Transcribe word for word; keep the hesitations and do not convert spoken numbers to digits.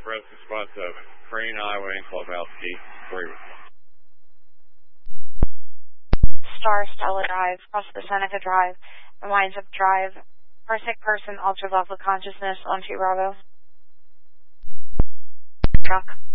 Preston Spot seven. Crane Highway and Clubhouse Key. three. Star Stella Drive, across the Seneca Drive, and winds up Drive. Parsec person, ultra level consciousness, on to Bravo. Truck.